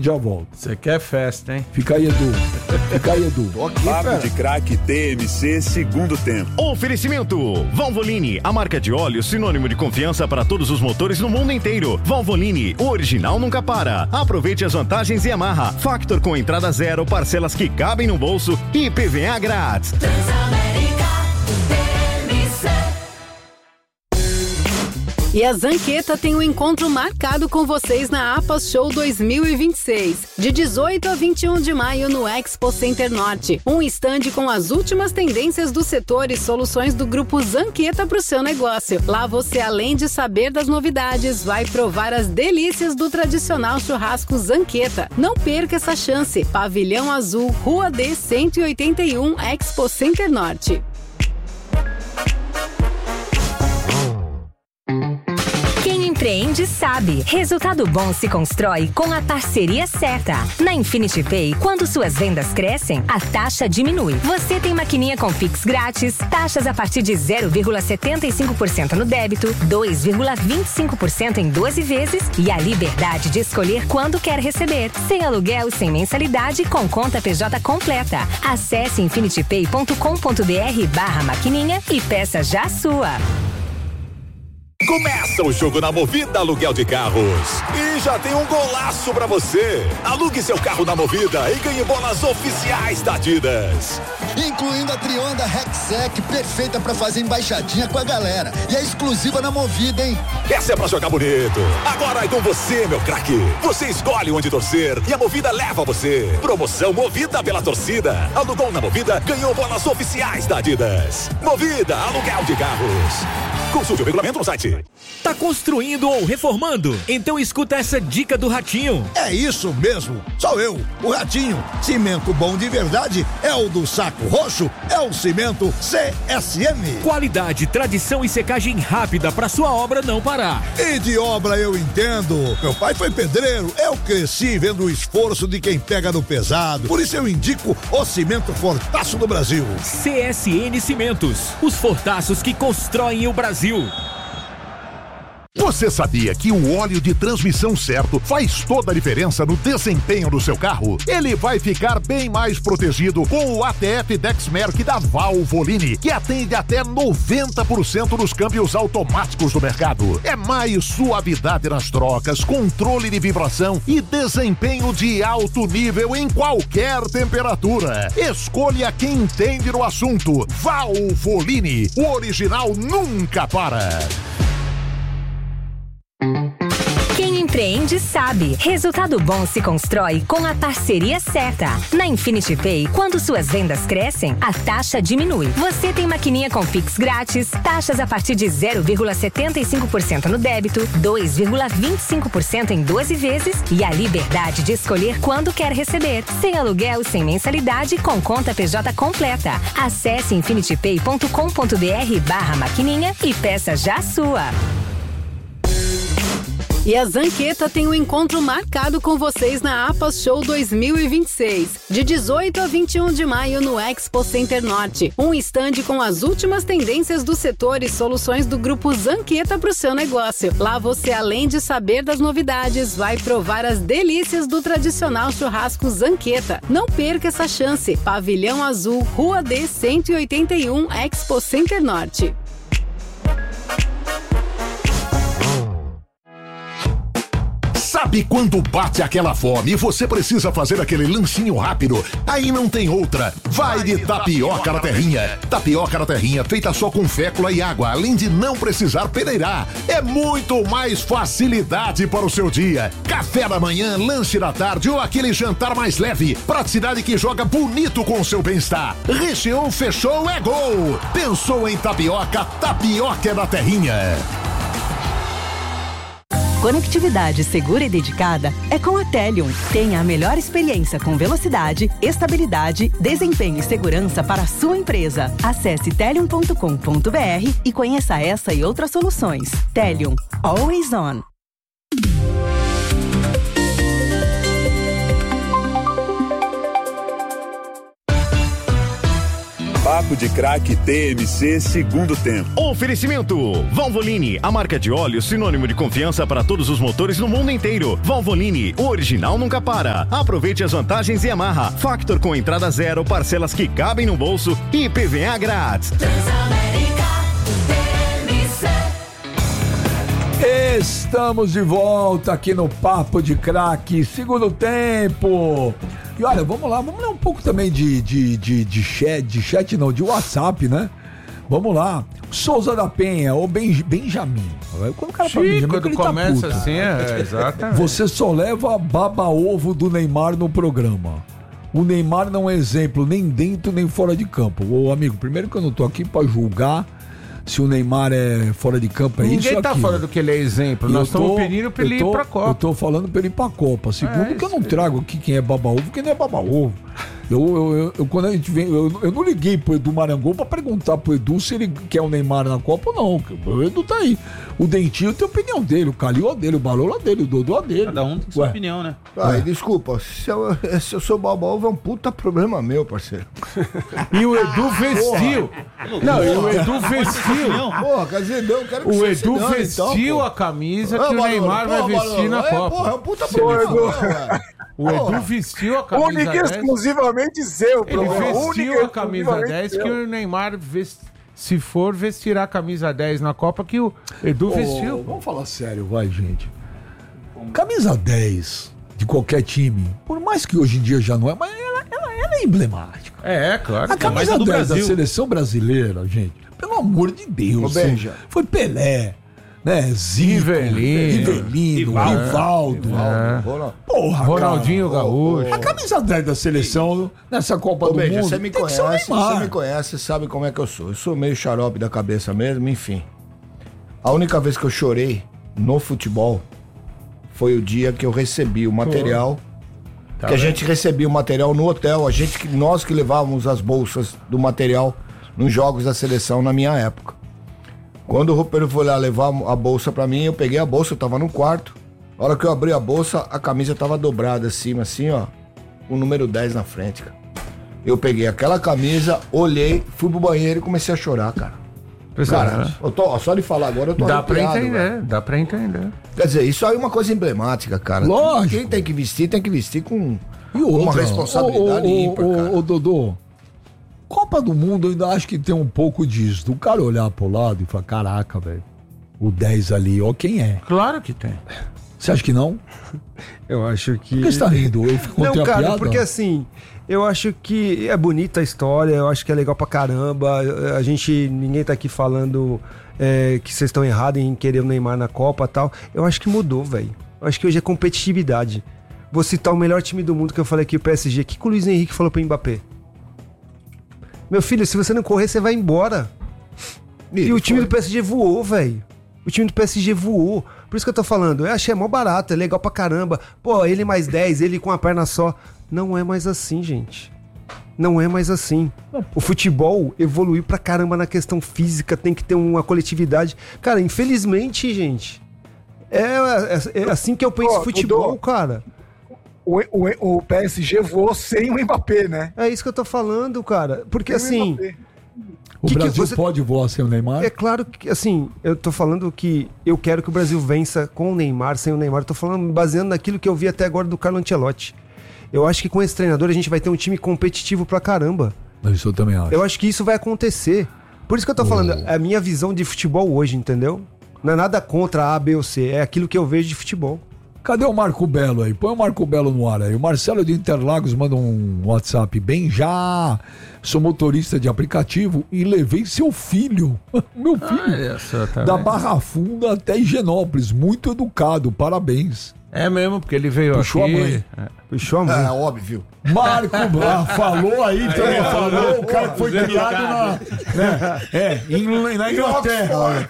já volto. Você quer festa, hein? Fica aí, Edu. Fica aí, Edu. Tô aqui, Papo de Craque TMC, segundo tempo. Oferecimento. Valvoline, a marca de óleo sinônimo de confiança para todos os motores no mundo inteiro. Valvoline, o original nunca para. Aproveite as vantagens e Yamaha. Factor com entrada zero, parcelas que cabem no bolso e PVA grátis. E a Zanqueta tem um encontro marcado com vocês na APA Show 2026, de 18 a 21 de maio no Expo Center Norte. Um estande com as últimas tendências do setor e soluções do grupo Zanqueta para o seu negócio. Lá você, além de saber das novidades, vai provar as delícias do tradicional churrasco Zanqueta. Não perca essa chance. Pavilhão Azul, Rua D 181, Expo Center Norte. Empreende sabe. Resultado bom se constrói com a parceria certa. Na Infinity Pay, quando suas vendas crescem, a taxa diminui. Você tem maquininha com Pix grátis, taxas a partir de 0,75% no débito, 2,25% em 12 vezes e a liberdade de escolher quando quer receber. Sem aluguel, sem mensalidade, com conta PJ completa. Acesse infinitypay.com.br/maquininha e peça já a sua. Começa o jogo na Movida Aluguel de Carros. E já tem um golaço pra você. Alugue seu carro na Movida e ganhe bolas oficiais da Adidas. Incluindo a Trionda Rexec, perfeita pra fazer embaixadinha com a galera. E é exclusiva na Movida, hein? Essa é pra jogar bonito. Agora é com você, meu craque. Você escolhe onde torcer e a Movida leva você. Promoção Movida pela torcida. Alugou na Movida, ganhou bolas oficiais da Adidas. Movida Aluguel de Carros. Consulte o regulamento no site. Tá construindo ou reformando? Então escuta essa dica do Ratinho. É isso mesmo, sou eu, o Ratinho. Cimento bom de verdade é o do Saco Roxo, é o cimento CSM. Qualidade, tradição e secagem rápida pra sua obra não parar. E de obra eu entendo. Meu pai foi pedreiro, eu cresci vendo o esforço de quem pega no pesado. Por isso eu indico o cimento Fortaço do Brasil. CSN Cimentos, os fortaços que constroem o Brasil. Você sabia que o óleo de transmissão certo faz toda a diferença no desempenho do seu carro? Ele vai ficar bem mais protegido com o ATF Dexmerc da Valvoline, que atende até 90% dos câmbios automáticos do mercado. É mais suavidade nas trocas, controle de vibração e desempenho de alto nível em qualquer temperatura. Escolha quem entende no assunto. Valvoline, o original nunca para. Quem empreende sabe. Resultado bom se constrói com a parceria certa. Na Infinity Pay, quando suas vendas crescem, a taxa diminui. Você tem maquininha com Pix grátis, taxas a partir de 0,75% no débito, 2,25% em 12 vezes e a liberdade de escolher quando quer receber. Sem aluguel, sem mensalidade, com conta PJ completa. Acesse infinitypay.com.br/maquininha e peça já a sua. E a Zanqueta tem um encontro marcado com vocês na APA Show 2026, de 18 a 21 de maio no Expo Center Norte. Um estande com as últimas tendências do setor e soluções do grupo Zanqueta para o seu negócio. Lá você, além de saber das novidades, vai provar as delícias do tradicional churrasco Zanqueta. Não perca essa chance. Pavilhão Azul, Rua D 181, Expo Center Norte. Sabe quando bate aquela fome e você precisa fazer aquele lanchinho rápido? Aí não tem outra. Vai de tapioca na terrinha. Tapioca na terrinha feita só com fécula e água, além de não precisar peneirar. É muito mais facilidade para o seu dia. Café da manhã, lanche da tarde ou aquele jantar mais leve. Praticidade que joga bonito com o seu bem-estar. Recheou, fechou, é gol. Pensou em tapioca? Tapioca é da terrinha. Conectividade segura e dedicada é com a Telium. Tenha a melhor experiência com velocidade, estabilidade, desempenho e segurança para a sua empresa. Acesse telium.com.br e conheça essa e outras soluções. Telium. Always on. Papo de Craque TMC segundo tempo. Oferecimento Valvoline, a marca de óleo sinônimo de confiança para todos os motores no mundo inteiro. Valvoline, o original nunca para. Aproveite as vantagens Yamaha. Factor com entrada zero, parcelas que cabem no bolso e PVA grátis. Estamos de volta aqui no Papo de Craque, segundo tempo. E olha, vamos lá, vamos ler um pouco também de chat não, de WhatsApp, né? Vamos lá. Souza da Penha, ou Benjamin. Quando o cara fala Benjamin, quando ele começa tá puto. assim, exatamente. Você só leva baba-ovo do Neymar no programa. O Neymar não é exemplo nem dentro nem fora de campo. Ô amigo, primeiro que eu não tô aqui pra julgar se o Neymar é fora de campo, é Ninguém isso tá aqui. Ele que ele é exemplo. Nós estamos pedindo pra ele ir pra Copa. Eu tô falando pra ele ir pra Copa. Segundo que eu não trago aqui quem é baba-ovo, quem não é baba-ovo. Quando a gente vem, eu não liguei pro Edu Marangon pra perguntar pro Edu se ele quer o Neymar na Copa ou não. O Edu tá aí. O Dentinho tem a opinião dele, o Calil a dele, o Balola dele, o Dodô a dele. Cada um tem sua opinião, né? Desculpa, se eu sou baba-ovo é um puta problema meu, parceiro. E o Edu vestiu. Não, e o Edu vestiu. Porra, quer dizer, eu quero que o você Edu então, vestiu a camisa que o Neymar vai vestir na Copa. Porra, é um puta problema. O Edu vestiu a camisa 10. Única e exclusivamente seu, Ele vestiu a camisa 10 que o Neymar, se for, vestirá a camisa 10 na Copa que o Edu vestiu. Vamos falar sério, vai, gente. Camisa 10 de qualquer time, por mais que hoje em dia já não é, mas ela é emblemática. É, claro. A camisa 10 da seleção brasileira, gente, pelo amor de Deus, foi Pelé, né? Zico, Rivelino, Rivaldo. Porra, Ronaldinho Gaúcho. A camisa 10 da seleção nessa Copa do Mundo você me conhece, sabe como é que eu sou. Eu sou meio xarope da cabeça mesmo, enfim. A única vez que eu chorei no futebol foi o dia que eu recebi o material. A gente recebia o material no hotel, nós que levávamos as bolsas do material nos jogos da seleção na minha época. Quando o roupeiro foi lá levar a bolsa pra mim, eu peguei a bolsa, eu tava no quarto. A hora que eu abri a bolsa, a camisa tava dobrada acima, assim, ó. O número 10 na frente, cara. Eu peguei aquela camisa, olhei, fui pro banheiro e comecei a chorar, cara. Cara, só de falar agora eu tô arrepiado, dá pra entender. Quer dizer, isso aí é uma coisa emblemática, cara. Lógico. Quem tem que vestir com uma responsabilidade ímpar, cara. Ô, Dodô, Copa do Mundo eu ainda acho que tem um pouco disso. Do cara olhar pro lado e falar, caraca, velho, o 10 ali, ó, quem é? Claro que tem. Você acha que não? Eu acho que... Por que você tá rindo? Eu fico Não, cara, piada? porque assim, eu acho que é bonita a história, eu acho que é legal pra caramba. Ninguém tá aqui falando que vocês estão errados em querer o Neymar na Copa e tal. Eu acho que mudou, velho. Eu acho que hoje é competitividade. Vou citar o melhor time do mundo que eu falei aqui, o PSG. O que o Luiz Henrique falou pro Mbappé? Meu filho, se você não correr, você vai embora. E o time do PSG voou, velho. O time do PSG voou. Por isso que eu tô falando, eu achei mó barato, é legal pra caramba. Pô, ele mais 10, ele com a perna só. Não é mais assim, gente. Não é mais assim. O futebol evoluiu pra caramba na questão física, tem que ter uma coletividade. Cara, infelizmente, gente, é assim que eu penso futebol, Dodô, cara. O PSG voou sem o Mbappé, né? É isso que eu tô falando, cara. Porque assim... O Brasil pode voar sem o Neymar? É claro que, assim, eu tô falando que eu quero que o Brasil vença com o Neymar, sem o Neymar. Eu tô falando, baseando naquilo que eu vi até agora do Carlo Ancelotti. Eu acho que com esse treinador a gente vai ter um time competitivo pra caramba. Isso eu também acho. Eu acho que isso vai acontecer. Por isso que eu tô falando, é a minha visão de futebol hoje, entendeu? Não é nada contra A, B ou C, é aquilo que eu vejo de futebol. Cadê o Marco Belo aí? Põe o Marco Belo no ar aí. O Marcelo de Interlagos manda um WhatsApp. Bem já, sou motorista de aplicativo e levei seu filho, meu filho, da Barra Funda até Higienópolis. Muito educado, parabéns. É mesmo, porque ele veio Puxou aqui... a mãe. Puxou a mãe. É, óbvio. Marco falou aí também, falou. O cara que foi criado na Inglaterra.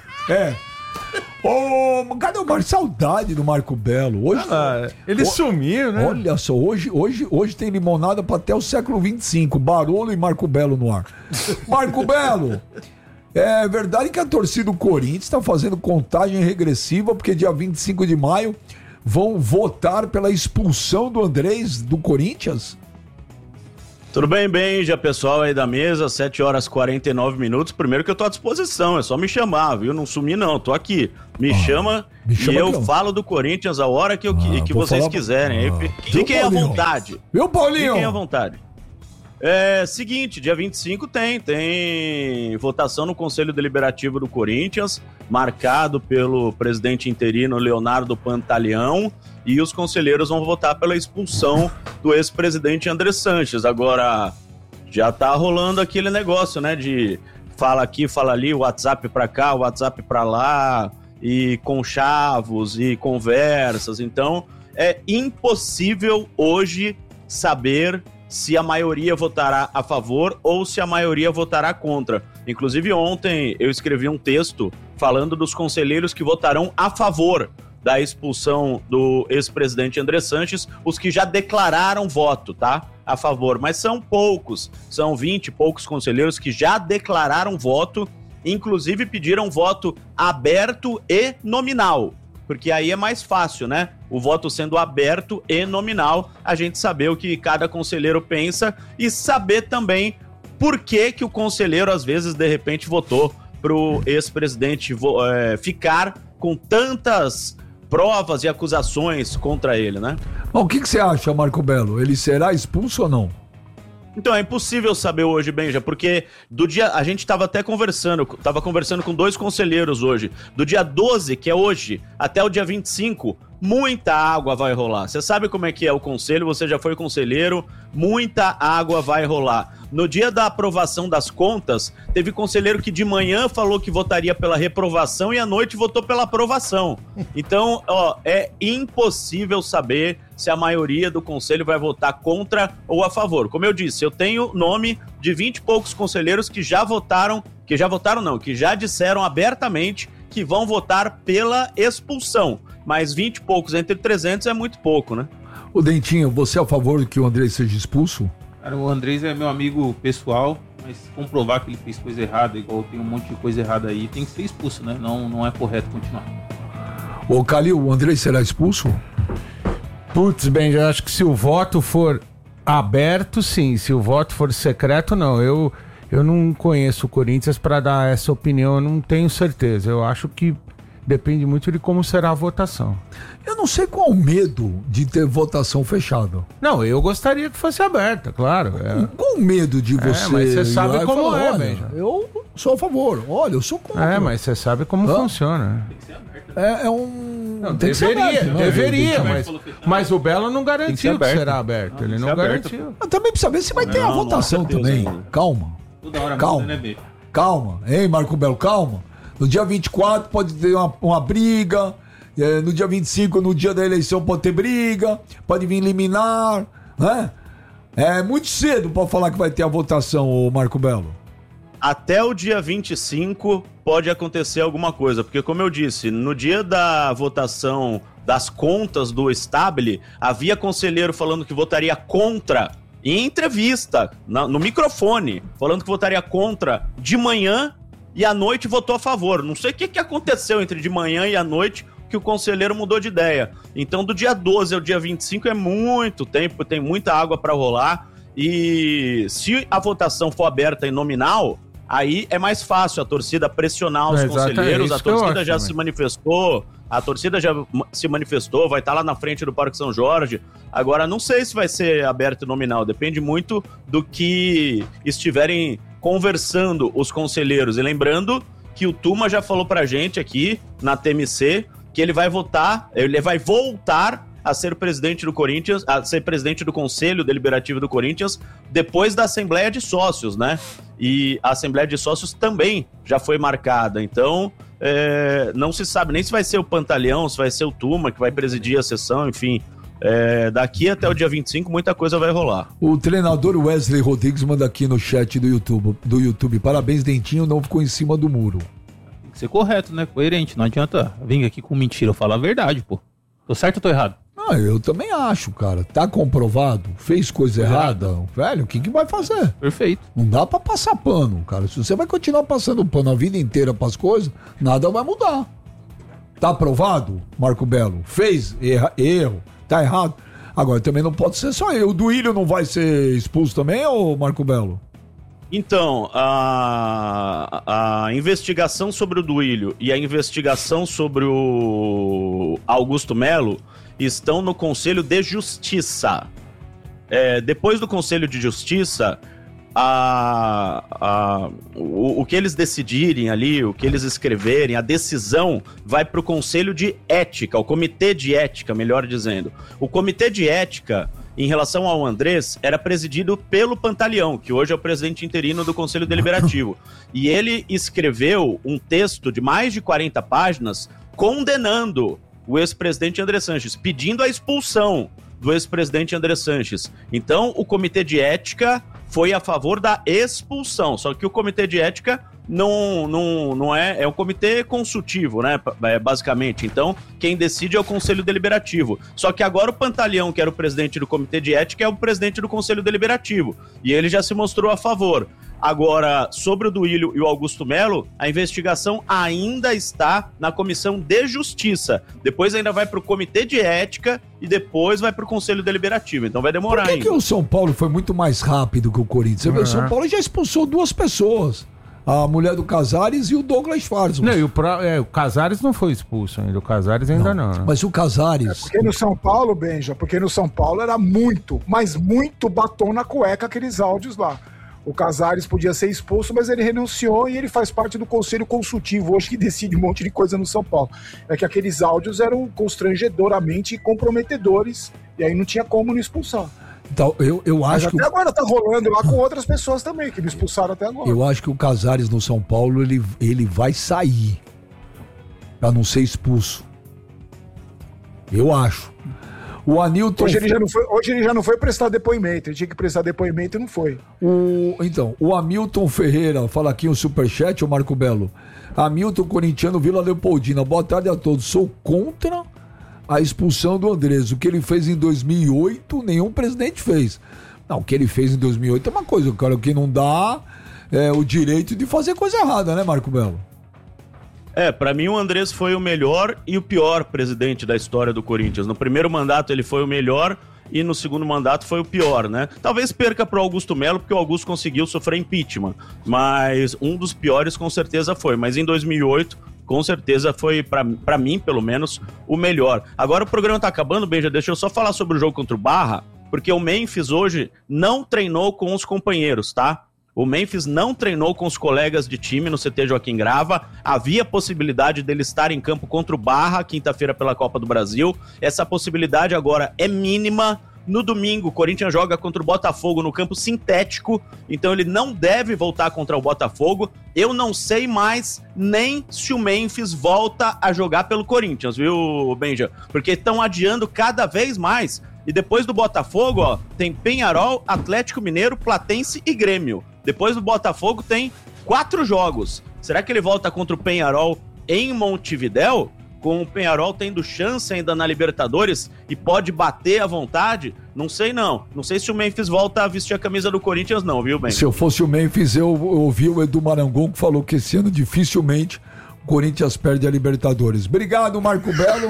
Cadê o Marco? Saudade do Marco Belo. Hoje, ele sumiu, né? Olha só, hoje tem limonada para até o século 25. Barolo e Marco Belo no ar. Marco Belo, é verdade que a torcida do Corinthians está fazendo contagem regressiva, porque dia 25 de maio vão votar pela expulsão do Andrés do Corinthians? Tudo bem, Benja, pessoal aí da mesa, 7h49. Primeiro que eu tô à disposição, é só me chamar, viu? Não sumi não, tô aqui. Me chama e eu falo do Corinthians a hora que vocês quiserem. Fiquem à vontade. Viu, Paulinho? Fiquem à vontade. Seguinte, dia 25 tem votação no Conselho Deliberativo do Corinthians, marcado pelo presidente interino Leonardo Pantaleão, e os conselheiros vão votar pela expulsão do ex-presidente André Sanches. Agora, já tá rolando aquele negócio, né, de fala aqui, fala ali, WhatsApp pra cá, WhatsApp pra lá, e conchavos e conversas. Então, é impossível hoje saber se a maioria votará a favor ou se a maioria votará contra. Inclusive, ontem eu escrevi um texto falando dos conselheiros que votarão a favor da expulsão do ex-presidente André Sanches, os que já declararam voto, tá? A favor, mas são poucos, são 20 e poucos conselheiros que já declararam voto, inclusive pediram voto aberto e nominal, porque aí é mais fácil, né? O voto sendo aberto e nominal, a gente saber o que cada conselheiro pensa e saber também por que o conselheiro, às vezes, de repente, votou pro ex-presidente ficar com tantas provas e acusações contra ele, né? Bom, o que você acha, Marco Belo? Ele será expulso ou não? Então, é impossível saber hoje, Benja, porque do dia... A gente tava conversando com 2 conselheiros hoje. Do dia 12, que é hoje, até o dia 25, muita água vai rolar. Você sabe como é que é o conselho, você já foi conselheiro, muita água vai rolar. No dia da aprovação das contas, teve conselheiro que de manhã falou que votaria pela reprovação e à noite votou pela aprovação. Então, é impossível saber se a maioria do conselho vai votar contra ou a favor. Como eu disse, eu tenho nome de 20 e poucos conselheiros que já disseram abertamente que vão votar pela expulsão. Mas 20 e poucos entre 300 é muito pouco, né? O Dentinho, você é a favor que o André seja expulso? Cara, o Andrés é meu amigo pessoal, mas comprovar que ele fez coisa errada, igual tem um monte de coisa errada aí, tem que ser expulso, né? Não é correto continuar. Ô, Calil, o André será expulso? Putz, bem, eu acho que se o voto for aberto, sim. Se o voto for secreto, não. Eu não conheço o Corinthians para dar essa opinião, eu não tenho certeza. Eu acho que depende muito de como será a votação. Eu não sei qual o medo de ter votação fechada. Não, eu gostaria que fosse aberta, claro. Qual o medo de você... mas você sabe como é, Benja. Eu sou a favor. Olha, eu sou contra. Mas você sabe como funciona. Tem que ser aberto. Não, deveria, mas o Belo não garantiu que será aberto. Ele não garantiu. Mas também precisa ver se vai ter a votação também. Calma. Toda hora calma. Hein, Marco Belo, calma. No dia 24 pode ter uma briga, no dia 25, no dia da eleição, pode ter briga, pode vir liminar, né? É muito cedo para falar que vai ter a votação, ô Marco Belo. Até o dia 25 pode acontecer alguma coisa, porque como eu disse, no dia da votação das contas do Stabile, havia conselheiro falando que votaria contra, em entrevista, no microfone, falando que votaria contra de manhã, e à noite votou a favor. Não sei o que aconteceu entre de manhã e à noite que o conselheiro mudou de ideia. Então, do dia 12 ao dia 25 é muito tempo, tem muita água para rolar. E se a votação for aberta e nominal, aí é mais fácil a torcida pressionar os conselheiros. A torcida já se manifestou. A torcida já se manifestou, vai estar lá na frente do Parque São Jorge. Agora, não sei se vai ser aberto e nominal. Depende muito do que estiverem conversando os conselheiros. E lembrando que o Tuma já falou pra gente aqui na TMC que ele vai voltar a ser presidente do Corinthians, a ser presidente do Conselho Deliberativo do Corinthians depois da Assembleia de Sócios, né? E a Assembleia de Sócios também já foi marcada. Então, não se sabe nem se vai ser o Pantaleão, se vai ser o Tuma que vai presidir a sessão, enfim. Daqui até o dia 25 muita coisa vai rolar. O treinador Wesley Rodrigues manda aqui no chat do YouTube. Parabéns, Dentinho, não ficou em cima do muro. Tem que ser correto, né? Coerente, não adianta vir aqui com mentira, eu falo a verdade, pô. Tô certo ou tô errado? Eu também acho, cara. Tá comprovado, fez coisa errada, velho, o que vai fazer? Perfeito. Não dá pra passar pano, cara. Se você vai continuar passando pano a vida inteira pras coisas, nada vai mudar. Tá aprovado, Marco Belo? Fez erro. Tá errado. Agora também não pode ser só eu. O Duílio não vai ser expulso também, ô Marco Belo? Então, a investigação sobre o Duílio e a investigação sobre o Augusto Melo estão no Conselho de Justiça. Depois do Conselho de Justiça, o que eles decidirem ali, o que eles escreverem, a decisão vai para o Conselho de Ética, o Comitê de Ética, melhor dizendo. O Comitê de Ética, em relação ao Andrés, era presidido pelo Pantaleão, que hoje é o presidente interino do Conselho Deliberativo. E ele escreveu um texto de mais de 40 páginas condenando o ex-presidente André Sanches, pedindo a expulsão do ex-presidente André Sanches. Então, o Comitê de Ética foi a favor da expulsão, só que o Comitê de Ética não é um comitê consultivo, né, basicamente. Então, quem decide é o Conselho Deliberativo. Só que agora o Pantaleão, que era o presidente do Comitê de Ética, é o presidente do Conselho Deliberativo, e ele já se mostrou a favor. Agora, sobre o Duílio e o Augusto Melo, a investigação ainda está na Comissão de Justiça. Depois ainda vai para o Comitê de Ética e depois vai para o Conselho Deliberativo. Então vai demorar ainda. Por que o São Paulo foi muito mais rápido que o Corinthians? Você vê, o São Paulo já expulsou 2 pessoas. A mulher do Casares e o Douglas Farsman. Não, e o Casares não foi expulso ainda. O Casares ainda não. Né? Mas o Casares... Porque no São Paulo, Benja, era muito, mas muito batom na cueca aqueles áudios lá. O Casares podia ser expulso, mas ele renunciou e ele faz parte do Conselho Consultivo, hoje que decide um monte de coisa no São Paulo. É que aqueles áudios eram constrangedoramente comprometedores, e aí não tinha como não expulsar. Então, eu acho que... até agora tá rolando lá com outras pessoas também, que me expulsaram até agora. Eu acho que o Casares no São Paulo, ele vai sair pra não ser expulso. Eu acho. O Anilton... Hoje ele já não foi prestar depoimento. Ele tinha que prestar depoimento e não foi. O Hamilton Ferreira fala aqui no Superchat, o Marco Belo. Hamilton, corintiano, Vila Leopoldina. Boa tarde a todos. Sou contra a expulsão do Andrés. O que ele fez em 2008, nenhum presidente fez. Não, o que ele fez em 2008 é uma coisa. O cara que não dá o direito de fazer coisa errada, né, Marco Belo? Pra mim o Andrés foi o melhor e o pior presidente da história do Corinthians. No primeiro mandato ele foi o melhor e no segundo mandato foi o pior, né? Talvez perca pro Augusto Melo, porque o Augusto conseguiu sofrer impeachment, mas um dos piores com certeza foi. Mas em 2008, com certeza foi, pra mim, pelo menos, o melhor. Agora o programa tá acabando, Benja, deixa eu só falar sobre o jogo contra o Barra, porque o Memphis hoje não treinou com os companheiros, tá? O Memphis não treinou com os colegas de time no CT Joaquim Grava. Havia possibilidade dele estar em campo contra o Barra, quinta-feira pela Copa do Brasil. Essa possibilidade agora é mínima. No domingo, o Corinthians joga contra o Botafogo no campo sintético, então ele não deve voltar contra o Botafogo. Eu não sei mais nem se o Memphis volta a jogar pelo Corinthians, viu, Benja? Porque estão adiando cada vez mais. E depois do Botafogo, ó, tem Penharol, Atlético Mineiro, Platense e Grêmio. Depois do Botafogo tem 4 jogos. Será que ele volta contra o Penharol em Montevidéu? Com o Penharol tendo chance ainda na Libertadores e pode bater à vontade? Não sei não. Não sei se o Memphis volta a vestir a camisa do Corinthians não, viu, Ben? Se eu fosse o Memphis, eu ouvi o Edu Marangon que falou que esse ano dificilmente o Corinthians perde a Libertadores. Obrigado, Marco Belo.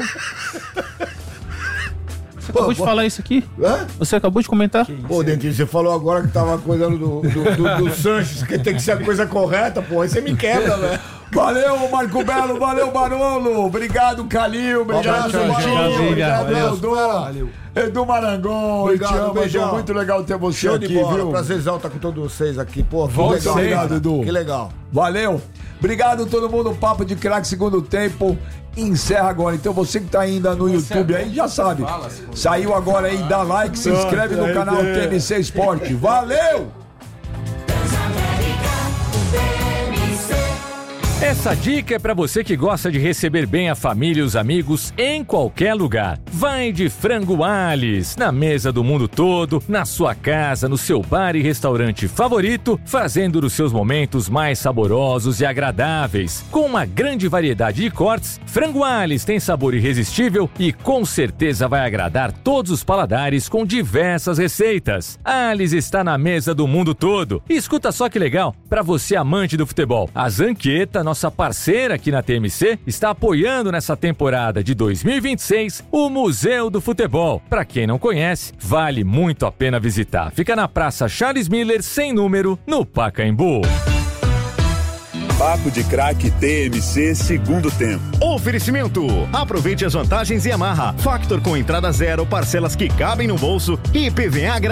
Você acabou de falar isso aqui? Hã? Você acabou de comentar? Pô, Dentinho, você falou agora que tava cuidando do Sanches, que tem que ser a coisa correta, pô. Aí você me quebra, velho. Valeu, Marco Belo, valeu, Barolo. Obrigado, Calil. Obrigado, Dentinho. Obrigado, Edu. Edu Marangon, obrigado, te amo, beijão. Muito legal ter você Show aqui, de bola, viu? Prazerzão estar com todos vocês aqui, pô. Que Volta legal, obrigado, Edu. Que legal. Valeu. Obrigado todo mundo, Papo de Craque segundo tempo encerra agora. Então você que tá ainda no YouTube aí já sabe. Saiu agora aí, dá like, se inscreve no canal TMC Esporte. Valeu! Essa dica é pra você que gosta de receber bem a família e os amigos em qualquer lugar. Vai de Frango Alice, na mesa do mundo todo, na sua casa, no seu bar e restaurante favorito, fazendo dos seus momentos mais saborosos e agradáveis. Com uma grande variedade de cortes, Frango Alice tem sabor irresistível e com certeza vai agradar todos os paladares com diversas receitas. Alice está na mesa do mundo todo. E escuta só que legal, pra você amante do futebol, a Zanqueta nossa parceira aqui na TMC, está apoiando nessa temporada de 2026 o Museu do Futebol. Para quem não conhece, vale muito a pena visitar. Fica na Praça Charles Miller, sem número, no Pacaembu. Papo de Craque TMC segundo tempo. Oferecimento. Aproveite as vantagens Yamaha. Factor com entrada zero, parcelas que cabem no bolso e IPVA